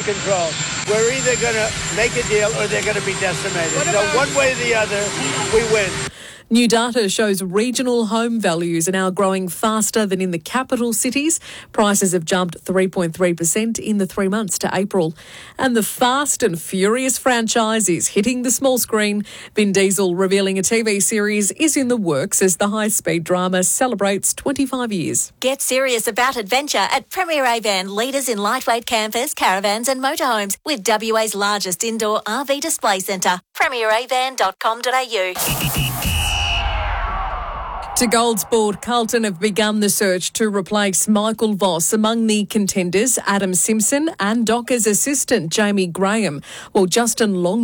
control. We're either going to make a deal or they're going to be decimated. So one way or the other, we win. New data shows regional home values are now growing faster than in the capital cities. Prices have jumped 3.3% in the 3 months to April. And the Fast and Furious franchise is hitting the small screen. Vin Diesel revealing a TV series is in the works as the high-speed drama celebrates 25 years. Get serious about adventure at Premier Avan, leaders in lightweight campers, caravans and motorhomes with WA's largest indoor RV display centre. premieravan.com.au. To Goldsport, Carlton have begun the search to replace Michael Voss. Among the contenders, Adam Simpson and Docker's assistant, Jamie Graham. Well, Justin Long